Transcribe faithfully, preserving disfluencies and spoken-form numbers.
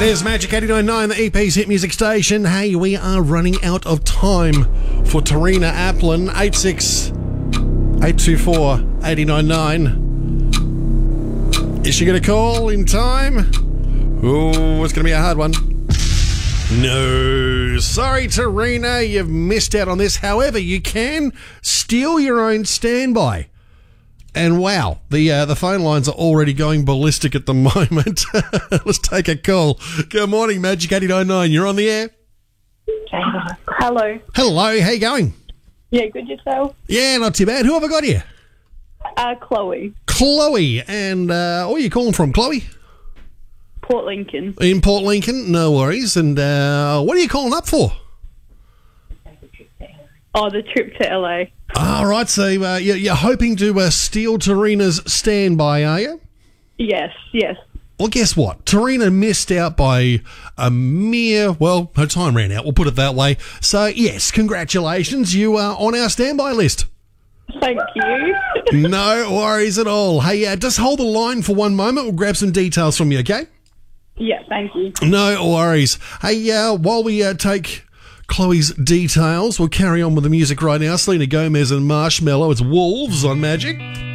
It is Magic eighty-nine point nine, the E P's hit music station. Hey, we are running out of time for Tarina Applin. eight six eight two four eight nine nine. Is she going to call in time? Oh, it's going to be a hard one. No. Sorry, Tarina, you've missed out on this. However, you can steal your own standby. And wow, the uh, the phone lines are already going ballistic at the moment. Let's take a call. Good morning, Magic eighty-nine point nine. You're on the air. Hello. Hello, how you going? Yeah, good yourself? Yeah, not too bad. Who have I got here? Uh, Chloe. Chloe. And uh, where are you calling from, Chloe? Port Lincoln. In Port Lincoln, no worries. And uh, what are you calling up for? Oh, the trip to L A. All right, so uh, you're, you're hoping to uh, steal Tarina's standby, are you? Yes, yes. Well, guess what? Tarina missed out by a mere, well, her time ran out, we'll put it that way. So, yes, congratulations, you are on our standby list. Thank you. No worries at all. Hey, uh, just hold the line for one moment. We'll grab some details from you, okay? Yeah, thank you. No worries. Hey, uh, while we uh, take Chloe's details, we'll carry on with the music right now. Selena Gomez and Marshmello. It's Wolves on Magic.